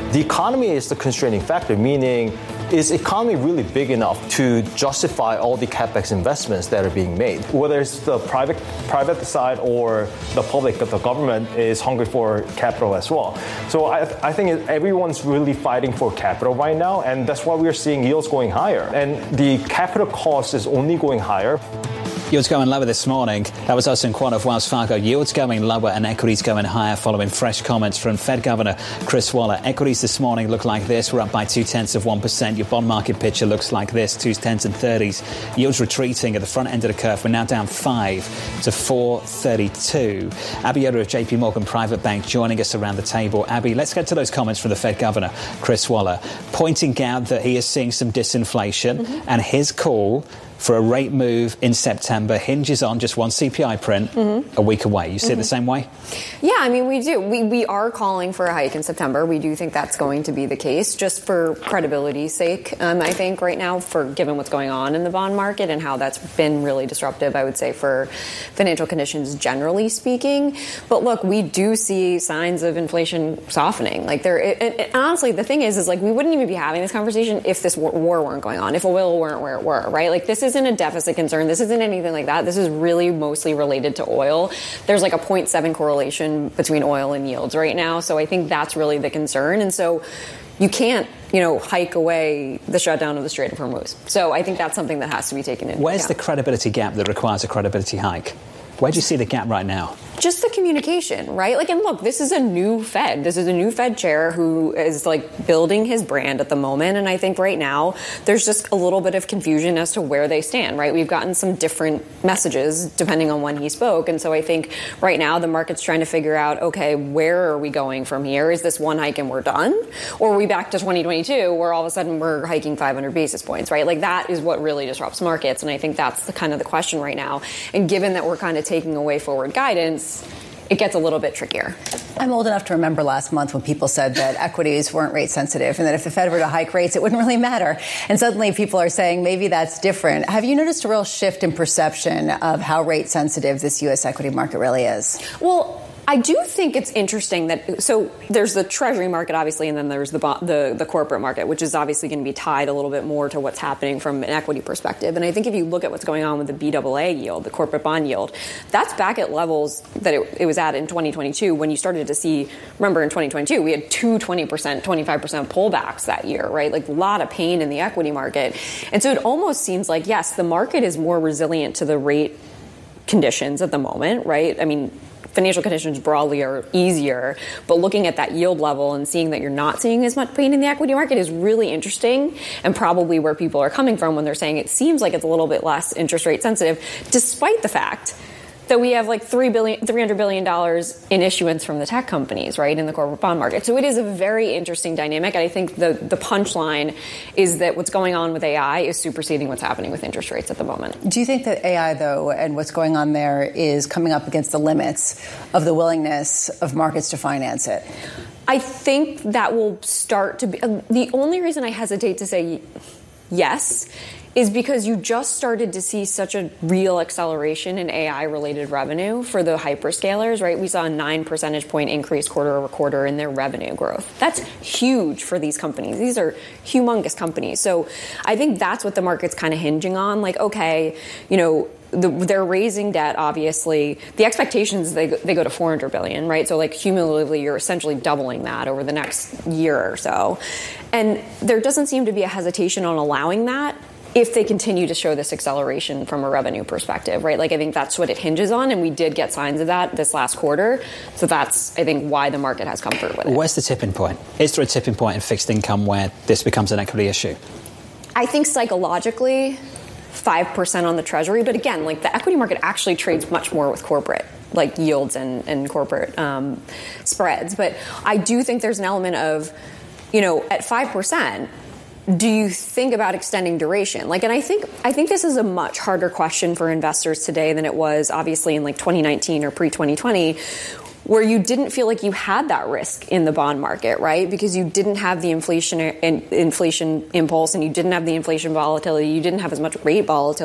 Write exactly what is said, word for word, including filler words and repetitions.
the economy is the constraining factor, meaning is economy really big enough to justify all the capex investments that are being made? Whether it's the private private side or the public, the government is hungry for capital as well. So I, I think everyone's really fighting for capital right now, and that's why we're seeing yields going higher. And the capital cost is only going higher. Yields going lower this morning. That was Austin Kwon of Wells Fargo. Yields going lower and equities going higher following fresh comments from Fed Governor Chris Waller. Equities this morning look like this. We're up by two-tenths of one percent. Your bond market picture looks like this, two-tenths and thirties. Yields retreating at the front end of the curve. We're now down five to four thirty-two. Abby Yoder of J P Morgan Private Bank joining us around the table. Abby, let's get to those comments from the Fed Governor Chris Waller, pointing out that he is seeing some disinflation mm-hmm. and his call for a rate move in September hinges on just one C P I print mm-hmm. a week away. You see mm-hmm. it the same way? Yeah, I mean, we do. We we are calling for a hike in September. We do think that's going to be the case, just for credibility's sake, um, I think, right now, for given what's going on in the bond market and how that's been really disruptive, I would say, for financial conditions generally speaking. But look, we do see signs of inflation softening. Like, there, it, it, honestly, the thing is, is like, we wouldn't even be having this conversation if this war, war weren't going on, if oil weren't where it were, right? Like, this is isn't a deficit concern. This isn't anything like that. This is really mostly related to oil. There's like a zero point seven correlation between oil and yields right now. So I think that's really the concern. And so you can't, you know, hike away the shutdown of the Strait of Hormuz. So I think that's something that has to be taken into Where's account. the credibility gap that requires a credibility hike? Where do you see the gap right now? Just the communication, right? Like, and look, this is a new Fed. This is a new Fed chair who is like building his brand at the moment. And I think right now there's just a little bit of confusion as to where they stand, right? We've gotten some different messages depending on when he spoke. And so I think right now the market's trying to figure out, okay, where are we going from here? Is this one hike and we're done? Or are we back to twenty twenty-two where all of a sudden we're hiking five hundred basis points, right? Like, that is what really disrupts markets. And I think that's the kind of the question right now. And given that we're kind of taking away forward guidance, it gets a little bit trickier. I'm old enough to remember last month when people said that equities weren't rate sensitive and that if the Fed were to hike rates, it wouldn't really matter. And suddenly people are saying maybe that's different. Have you noticed a real shift in perception of how rate sensitive this U S equity market really is? Well, I do think it's interesting that, so there's the treasury market, obviously, and then there's the, the the corporate market, which is obviously going to be tied a little bit more to what's happening from an equity perspective. And I think if you look at what's going on with the B A A yield, the corporate bond yield, that's back at levels that it, it was at in twenty twenty-two when you started to see, remember in twenty twenty-two, we had two twenty percent, twenty-five percent pullbacks that year, right? Like, a lot of pain in the equity market. And so it almost seems like, yes, the market is more resilient to the rate conditions at the moment, right? I mean, financial conditions broadly are easier, but looking at that yield level and seeing that you're not seeing as much pain in the equity market is really interesting, and probably where people are coming from when they're saying it seems like it's a little bit less interest rate sensitive, despite the fact that we have like three billion, three hundred billion dollars in issuance from the tech companies, right, in the corporate bond market. So it is a very interesting dynamic. And I think the, the punchline is that what's going on with A I is superseding what's happening with interest rates at the moment. Do you think that A I, though, and what's going on there is coming up against the limits of the willingness of markets to finance it? I think that will start to be. Uh, the only reason I hesitate to say yes is because you just started to see such a real acceleration in A I-related revenue for the hyperscalers, right? We saw a nine percentage point increase quarter over quarter in their revenue growth. That's huge for these companies. These are humongous companies. So I think that's what the market's kind of hinging on. Like, okay, you know, The, they're raising debt, obviously. The expectations, they, they go to four hundred billion dollars, right? So, like, cumulatively, you're essentially doubling that over the next year or so. And there doesn't seem to be a hesitation on allowing that if they continue to show this acceleration from a revenue perspective, right? Like, I think that's what it hinges on, and we did get signs of that this last quarter. So that's, I think, why the market has comfort with it. Where's the tipping point? Is there a tipping point in fixed income where this becomes an equity issue? I think psychologically, five percent on the treasury. But again, like, the equity market actually trades much more with corporate, like, yields and, and corporate um, spreads. But I do think there's an element of, you know, at five percent, do you think about extending duration? Like, and I think I think this is a much harder question for investors today than it was obviously in like twenty nineteen or pre twenty twenty, where you didn't feel like you had that risk in the bond market, right? Because you didn't have the inflation inflation impulse, and you didn't have the inflation volatility. You didn't have as much rate volatility.